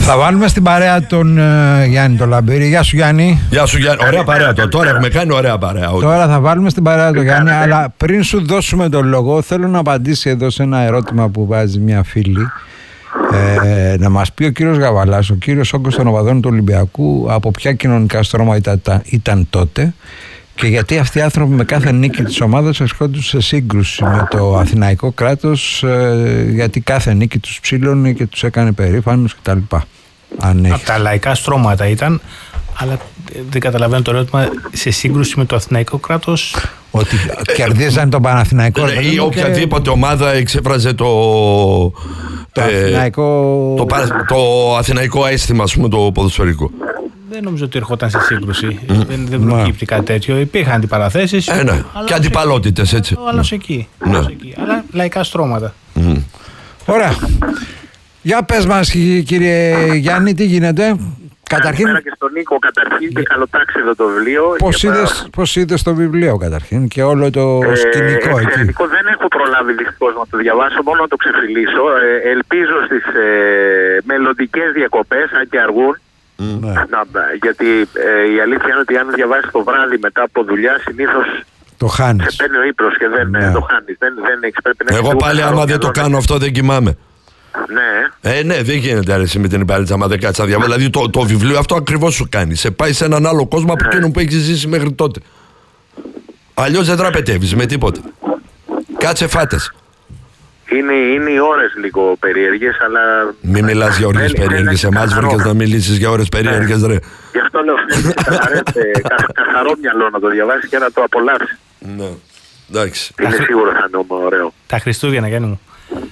Θα βάλουμε στην παρέα τον Γιάννη τον Λαμπύρη. Γεια σου Γιάννη. Γεια σου Γιάννη. Ωραία παρέα τώρα έχουμε κάνει ωραία παρέα. Τώρα θα βάλουμε στην παρέα τον Γιάννη, αλλά πριν σου δώσουμε τον λόγο θέλω να απαντήσει εδώ σε ένα ερώτημα που βάζει μια φίλη. Να μας πει ο κύριος Γαβαλάς, ο κύριος όγκος των οπαδών του Ολυμπιακού, από ποια κοινωνικά στρώματα ήταν τότε και γιατί αυτοί οι άνθρωποι με κάθε νίκη της ομάδας έρχονταν σε σύγκρουση με το αθηναϊκό κράτος, γιατί κάθε νίκη τους ψήλωνε και τους έκανε περήφανους κτλ. Από τα λαϊκά στρώματα ήταν, αλλά δεν καταλαβαίνω το ερώτημα, σε σύγκρουση με το αθηναϊκό κράτος. Ότι κερδίζαν τον Παναθηναϊκό. Ή οποιαδήποτε ομάδα εξέφραζε το αθηναϊκό αίσθημα, ας πούμε, το ποδοσφαιρικό. Δεν νομίζω ότι ερχόταν σε σύγκρουση. Δεν προκύπτει κάτι τέτοιο. Υπήρχαν αντιπαραθέσεις. Ναι. Και αντιπαλότητες, έτσι. Αλλά εκεί. Αλλά λαϊκά στρώματα. Ωραία. Για πες μας, κύριε Γιάννη, τι γίνεται. Καταρχήν, και στον Νίκο καταρχήν και καλοτάξιδο το βιβλίο. Πώς είδες το βιβλίο καταρχήν και όλο το σκηνικό εκεί? Δεν έχω προλάβει δυστυχώς να το διαβάσω, μόνο να το ξεφυλίσω. Ελπίζω στις μελλοντικές διακοπές, αν και αργούν. Γιατί η αλήθεια είναι ότι αν διαβάσεις το βράδυ μετά από δουλειά, συνήθως το χάνεις. Σε παίρνει ο ύπνος και δεν το χάνεις. Εγώ πάλι άμα δεν το κάνω αυτό δεν κοιμάμαι. Ναι. Ναι, δεν γίνεται αρέσει με την υπάρτησα άμα δεν κάτσει να διαβάσει. Δηλαδή το βιβλίο αυτό ακριβώς σου κάνει. Σε πάει σε έναν άλλο κόσμο από εκείνον που έχει ζήσει μέχρι τότε. Αλλιώς δεν τραπετεύεις με τίποτα. Κάτσε φάτες. Είναι οι ώρες λίγο περίεργες, αλλά. Μην μιλάς για ώρες περίεργες. Εμάς βρήκες να μιλήσεις για ώρες περίεργες, ρε. Γι' αυτό λέω καθαρό μυαλό να το διαβάσει και να το απολαύσει. Ναι. Εντάξει. Είναι σίγουρο θα είναι ωραίο. Τα Χριστούγεννα, Γιάννη μου.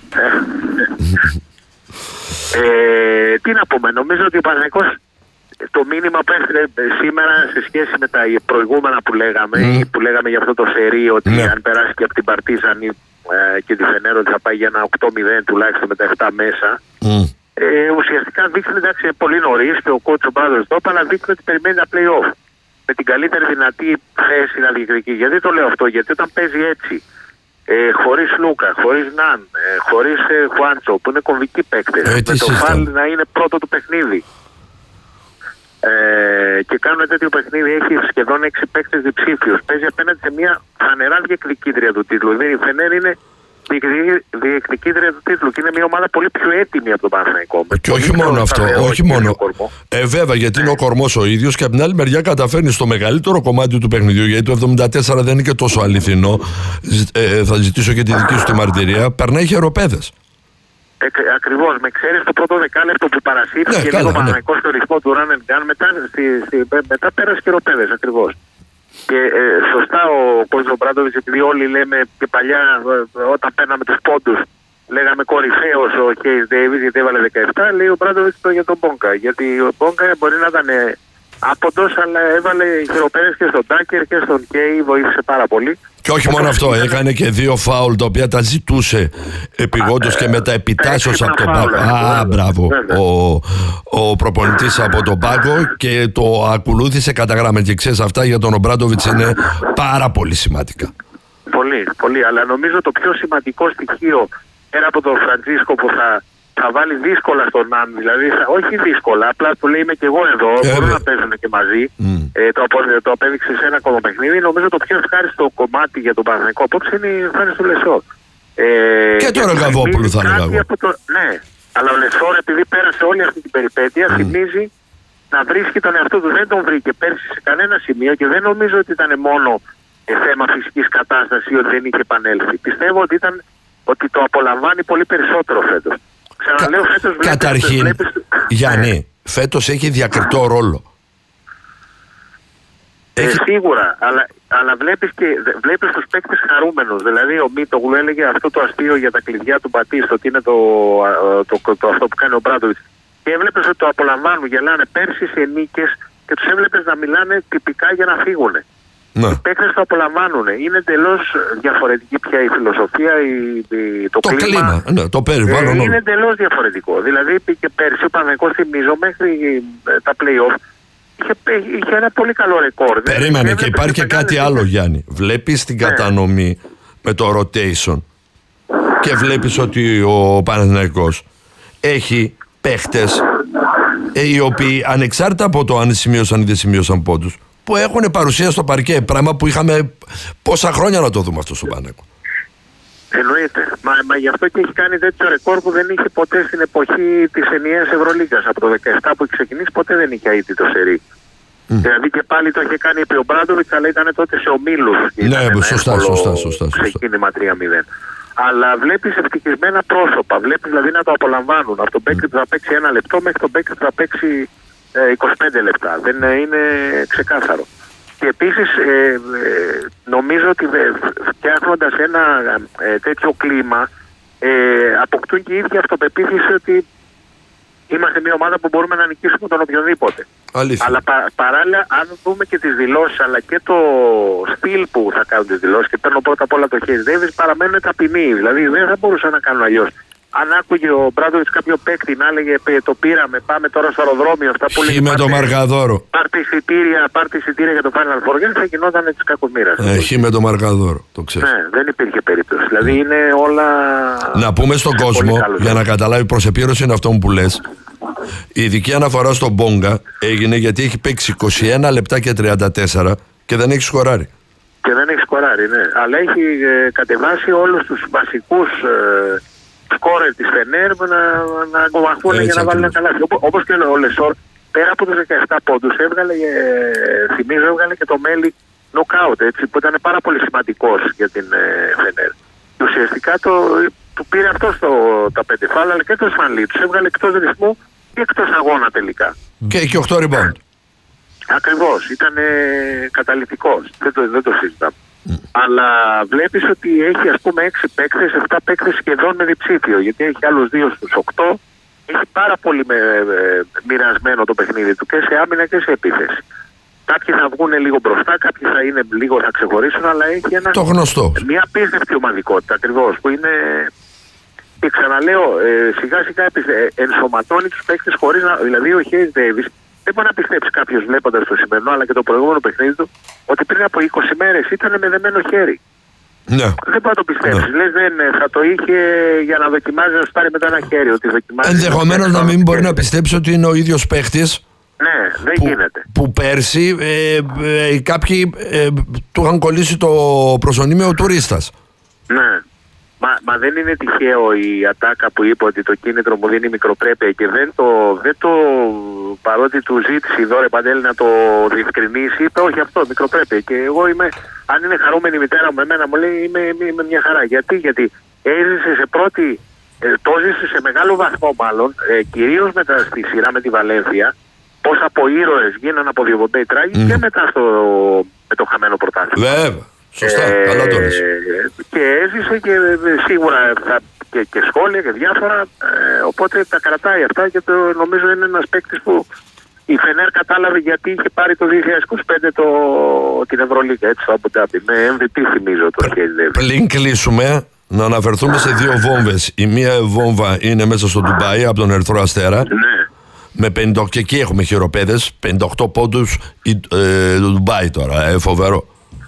Τι να πούμε, νομίζω ότι ο Παναθηναϊκός το μήνυμα που έφερε σήμερα σε σχέση με τα προηγούμενα που λέγαμε ή που λέγαμε για αυτό το σερί, ότι αν περάσει και από την Παρτίζαν και τη Φενέρο ότι θα πάει για ένα 8-0 τουλάχιστον με τα 7 μέσα, ουσιαστικά δείχνει, εντάξει, πολύ νωρίς και ο coach ο Μπράδος το είπε, αλλά δείχνει ότι περιμένει τα play-off με την καλύτερη δυνατή θέση να διεκδικεί. Γιατί το λέω αυτό? Γιατί όταν παίζει έτσι, χωρίς Λούκα, χωρίς Ναν, χωρίς Χουάντσο, που είναι κομβικοί παίκτες, με το Φαλ να είναι πρώτο του παιχνίδι, και κάνουν τέτοιο παιχνίδι, έχει σχεδόν 6 παίκτες διψήφιους, παίζει απέναντι σε μια φανερά διεκδικήτρια του τίτλου. Η Φενέρ είναι διεκδικήτρια του τίτλου και είναι μια ομάδα πολύ πιο έτοιμη από τον Παναθηναϊκό. Και όχι μόνο αυτό, όχι μόνο. Βέβαια, γιατί είναι ο κορμός ο ίδιος και από την άλλη μεριά καταφέρνει στο μεγαλύτερο κομμάτι του παιχνιδιού, γιατί το 74 δεν είναι και τόσο αληθινό. Θα ζητήσω και τη δική σου τη μαρτυρία. Περνάει χεροπέδες. Ακριβώς, με ξέρεις το πρώτο δεκάλεπτο που παρασύρθηκε λίγο Παναθηναϊκό στο ρυθμό του run and gun, μετά πέρασε χεροπέδες, ακριβώς. Και σωστά ο Κόζο Μπράντοβιτς, επειδή όλοι λέμε και παλιά όταν παίρναμε τους πόντους λέγαμε κορυφαίος ο Χέις Ντέιβις γιατί έβαλε 17, λέει ο Μπράντοβιτς το για τον Μπόγκα. Γιατί ο Μπόγκα μπορεί να ήταν άποντος, αλλά έβαλε χειροπέδες και στον Τάκερ και στον Κέι, βοήθησε πάρα πολύ. Και όχι μόνο αυτό, έκανε και 2 φάουλ τα οποία τα ζητούσε επιγόντως και μετά επιτάσσεως από τον πάγκο. Μπράβο. Ο προπονητής από τον πάγκο και το ακολούθησε κατά γράμμα. Και ξέρεις, αυτά για τον Ομπράντοβιτς είναι πάρα πολύ σημαντικά. Πολύ. Αλλά νομίζω το πιο σημαντικό στοιχείο πέρα από τον Φραντζίσκο που θα βάλει δύσκολα στον Ναν, δηλαδή όχι δύσκολα, απλά του λέει είμαι και εγώ εδώ, μπορούν να παίζουν και μαζί. Το απέδειξε σε ένα ακόμα παιχνίδι. Νομίζω το πιο ευχάριστο κομμάτι για τον Παναθηναϊκό απόψε είναι η εμφάνιση του Λεσόρ. Και τώρα ο Γαβόπουλου θα έλεγα εγώ. Ναι, αλλά ο Λεσόρ επειδή πέρασε όλη αυτή την περιπέτεια θυμίζει να βρίσκει τον εαυτό του. Δεν τον βρήκε πέρσι σε κανένα σημείο και δεν νομίζω ότι ήταν μόνο θέμα φυσικής κατάστασης ή ότι δεν είχε επανέλθει. Πιστεύω ότι το απολαμβάνει πολύ περισσότερο φέτος. Ξαναλέω, φέτος καταρχήν, Γιάννη, φέτος έχει διακριτό ρόλο. Σίγουρα, αλλά βλέπεις τους παίκτες χαρούμενους. Δηλαδή ο Μίτογλου έλεγε αυτό το αστείο για τα κλειδιά του Μπατίστο, ότι είναι αυτό που κάνει ο Μπράντοβιτς. Και έβλεπες ότι το απολαμβάνουν, γελάνε πέρσι σε νίκες και τους έβλεπες να μιλάνε τυπικά για να φύγουν. Οι παίκτες το απολαμβάνουν. Είναι εντελώς διαφορετική πια η φιλοσοφία, το κλίμα. Το περιβάλλον. Είναι εντελώς διαφορετικό. Δηλαδή και πέρσι ο Παναθηναϊκός, θυμίζω, μέχρι τα play-off είχε ένα πολύ καλό ρεκόρ. Περίμενε, και υπάρχει και κάτι άλλο, Γιάννη. Βλέπεις την κατανομή με το rotation και βλέπεις ότι ο Παναθηναϊκός έχει παίχτες οι οποίοι ανεξάρτητα από το αν σημείωσαν ή δεν σημείωσαν πόντους, που έχουν παρουσία στο παρκέ, πράγμα που είχαμε πόσα χρόνια να το δούμε αυτό στον Παναθηναϊκό. Εννοείται. Μα γι' αυτό και έχει κάνει τέτοιο ρεκόρ που δεν είχε ποτέ στην εποχή της ενιαίας Ευρωλίγκας. Από το 17 που έχει ξεκινήσει, ποτέ δεν είχε αίτητο σερί. Δηλαδή και πάλι το είχε κάνει επί ο Μπράντοβιτς, αλλά ήταν τότε σε ομίλους. Ναι, σωστά. Ξεκίνημα 3-0. Αλλά βλέπεις ευτυχισμένα πρόσωπα. Βλέπεις δηλαδή να το απολαμβάνουν. Από τον παίκτη που θα παίξει 1 λεπτό μέχρι τον παίκτη που θα παίξει 25 λεπτά. Δεν είναι ξεκάθαρο. Και επίσης νομίζω ότι φτιάχνοντας ένα τέτοιο κλίμα αποκτούν και οι ίδιοι αυτοπεποίθηση ότι είμαστε μια ομάδα που μπορούμε να νικήσουμε τον οποιονδήποτε. Αλήθεια. Αλλά παράλληλα, αν δούμε και τις δηλώσεις αλλά και το στυλ που θα κάνουν τις δηλώσεις, και παίρνω πρώτα απ' όλα το Χέις Ντέιβις, παραμένουν ταπεινοί. Δηλαδή δεν θα μπορούσαν να κάνουν αλλιώς. Αν άκουγε ο Μπράντοβιτς κάποιο παίκτη να έλεγε το πήραμε, πάμε τώρα στο αεροδρόμιο, αυτά που λέγεται. Με το Μαρκαδόρο. Πάρτε εισιτήρια για το Final Four, θα γινόταν της κακομοίρας. Με το Μαρκαδόρο, το ξέρεις. Ναι, δεν υπήρχε περίπτωση. Δηλαδή είναι όλα. Να πούμε στον κόσμο, για να καταλάβει προς επίρρωση είναι αυτό που λες. Η ειδική αναφορά στον Μπόγκα έγινε γιατί έχει παίξει 21 λεπτά και 34 και δεν έχει σκοράρει. Ναι. Αλλά έχει κατεβάσει όλους τους βασικούς σκόρερ της Φενέρ να κομμαχθούν για να βάλουν ένα καλάθι. Όπως και ο Λεσόρ, πέρα από τους 17 πόντους, έβγαλε και το μέλι νοκάουτ, που ήταν πάρα πολύ σημαντικός για την Φενέρ. Ουσιαστικά του πήρε αυτό τα 5 φάουλ, αλλά και το Σφανλί τους έβγαλε εκτός ρυθμού και εκτός αγώνα τελικά. Και έχει 8 rebound. Ακριβώς, ήταν καταλυτικός, δεν το συζητάμε. Αλλά βλέπεις ότι έχει ας πούμε 6 παίκτες, 7 παίκτες σχεδόν με διψήφιο, γιατί έχει άλλους 2 στους 8. Έχει πάρα πολύ μοιρασμένο το παιχνίδι του και σε άμυνα και σε επίθεση. Κάποιοι θα βγουν λίγο μπροστά, κάποιοι θα ξεχωρίσουν, αλλά έχει το γνωστό. Μια απίστευτη ομαδικότητα ακριβώς που είναι. Και ξαναλέω, σιγά σιγά ενσωματώνει τους παίκτες χωρίς να. Δηλαδή ο Χέις Ντέιβις δεν μπορεί να πιστέψει κάποιος βλέποντας το σημερινό αλλά και το προηγούμενο παιχνίδι του ότι πριν από 20 μέρες ήταν με δεμένο χέρι. Ναι. Δεν μπορεί να το πιστέψει. Λες θα το είχε για να δοκιμάζει να σπάρει μετά ένα χέρι. Ενδεχομένως να μην μπορεί να πιστέψει ότι είναι ο ίδιος παίκτης. Ναι, δεν γίνεται. Που πέρσι κάποιοι του είχαν κολλήσει το προσωνύμιο τουρίστας. Ναι. Μα δεν είναι τυχαίο η ατάκα που είπε ότι το κίνητρο μου δίνει μικροπρέπεια και δεν το παρότι του ζήτησε η Δόρε Παντέλη να το διευκρινίσει, είπε όχι αυτό, μικροπρέπεια. Και εγώ αν είναι χαρούμενη η μητέρα μου, εμένα μου λέει είμαι μια χαρά. Γιατί έζησε το ζήσε σε μεγάλο βαθμό μάλλον, κυρίως μετά στη σειρά με τη Βαλένθια, πώς από ήρωες γίνανε από διοβοντέοι τράγοι και μετά με το χαμένο πρωτάθλημα. Βέβαια. Σωστά, καλά το λες. Και έζησε και σίγουρα και σχόλια και διάφορα, οπότε τα κρατάει αυτά και νομίζω είναι ένας παίκτης που η Φενέρ κατάλαβε γιατί είχε πάρει το 2025 την Ευρωλίγκα, έτσι, στο Αμπου Ντάμπι, με MVP θυμίζω το Χέις Ντέιβις. Πριν κλείσουμε, να αναφερθούμε σε 2 βόμβες. Η μία βόμβα είναι μέσα στο Ντουμπάι από τον Ερυθρό Αστέρα. Ναι. Με 58, και εκεί έχουμε χειροπέδες, 58 πόντους το Ντουμπάι τώρα, φοβερό.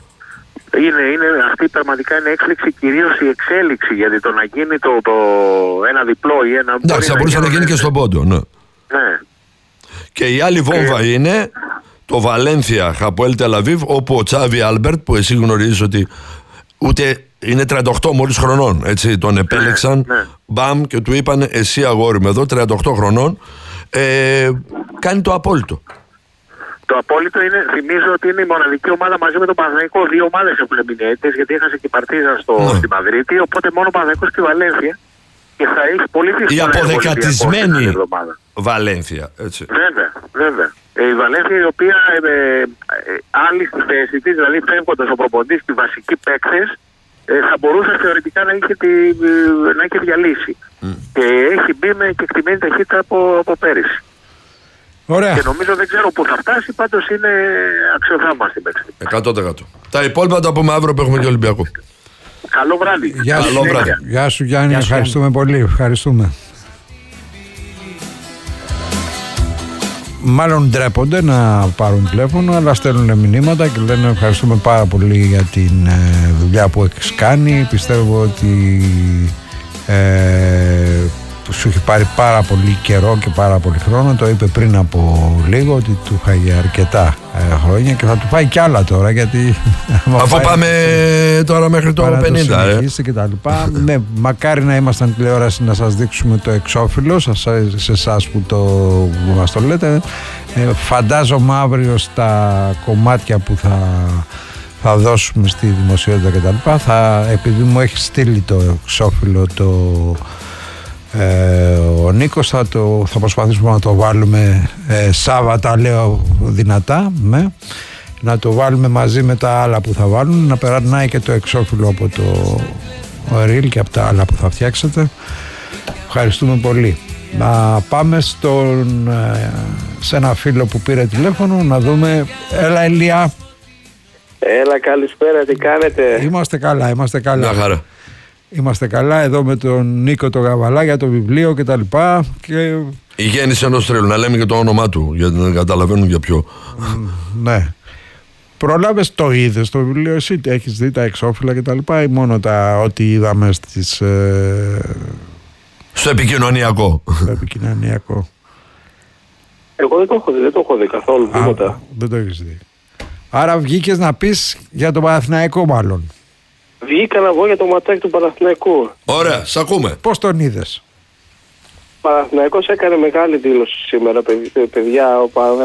Αυτή πραγματικά είναι έκπληξη, κυρίως η εξέλιξη, γιατί το να γίνει ένα διπλό ή ένα. Εντάξει, θα μπορούσε να γίνει και στον πόντο, ναι. Και η άλλη βόμβα είναι το Βαλένθια Χαποέλ Τελαβίβ, όπου ο Τσάβι Άλμπερτ, που εσύ γνωρίζεις ότι ούτε είναι 38 μόλις χρονών, έτσι, τον επέλεξαν, μπαμ, και του είπαν εσύ αγόρι με εδώ, 38 χρονών, κάνει το απόλυτο. Το απόλυτο θυμίζω ότι είναι η μοναδική ομάδα μαζί με τον Παναθηναϊκό. 2 ομάδες έχουν μείνει έτοιες, γιατί έχασε και η Παρτίζαν στη Μαδρίτη. Οπότε μόνο ο Παναθηναϊκός και η Βαλένθια. Και θα έχει πολύ δύσκολο. Η αποδεκατισμένη Βαλένθια. Έτσι. Βέβαια. Η Βαλένθια, η οποία άλλη στη θέση της, δηλαδή φεύγοντας ο προπονητής και οι βασικοί παίκτες, θα μπορούσε θεωρητικά να έχει διαλύσει. Και έχει μπει με κεκτημένη ταχύτητα από πέρυσι. Ωραία. Και νομίζω δεν ξέρω πού θα φτάσει, πάντως είναι αξιοθαύμαστη μέχρι. 100%. Τα υπόλοιπα τα πούμε αύριο που έχουμε και Ολυμπιακό. Καλό βράδυ. Γεια σου Γιάννη, ευχαριστούμε πολύ. Ευχαριστούμε. Μάλλον ντρέπονται να πάρουν τηλέφωνο, αλλά στέλνουν μηνύματα και λένε ευχαριστούμε πάρα πολύ για την δουλειά που έχεις κάνει. Πιστεύω ότι που σου έχει πάρει πάρα πολύ καιρό και πάρα πολύ χρόνο, το είπε πριν από λίγο ότι του φάγει αρκετά χρόνια και θα του φάει κι άλλα τώρα, γιατί αφού πάμε τώρα μέχρι το 50 και τα λοιπά. Ναι, μακάρι να ήμασταν τηλεόραση να σας δείξουμε το εξώφυλλο σε εσάς που μας το λέτε. Φαντάζομαι αύριο στα κομμάτια που θα δώσουμε στη δημοσιότητα κτλ. Επειδή μου έχει στείλει το εξώφυλλο ο Νίκος, θα προσπαθήσουμε να το βάλουμε Σάββατα, λέω δυνατά, να το βάλουμε μαζί με τα άλλα που θα βάλουν, να περνάει και το εξώφυλλο από το ρeel και από τα άλλα που θα φτιάξετε. Ευχαριστούμε πολύ. Να πάμε σε ένα φίλο που πήρε τηλέφωνο να δούμε. Έλα Ηλία. Έλα, καλησπέρα, τι κάνετε? Είμαστε καλά. Μια χαρά. Είμαστε καλά εδώ με τον Νίκο το Γαβαλά για το βιβλίο και τα λοιπά. Η γέννηση ενός τρέλου, να λέμε και το όνομά του γιατί να καταλαβαίνουν για ποιο. Ναι. Προλάβες, το είδες το βιβλίο εσύ? Έχεις δει τα εξώφυλλα και τα λοιπά ή μόνο ό,τι είδαμε στο επικοινωνιακό? Στο επικοινωνιακό. Εγώ δεν το έχω δει καθόλου τίποτα. Δεν το έχεις δει. Άρα βγήκες να πεις για τον Παναθηναϊκό μάλλον. Βγήκα εγώ για το ματσάκι του Παναθηναϊκού. Ωραία, σ' ακούμε. Πώς τον είδες? Ο Παναθηναϊκός έκανε μεγάλη δήλωση σήμερα, παιδιά.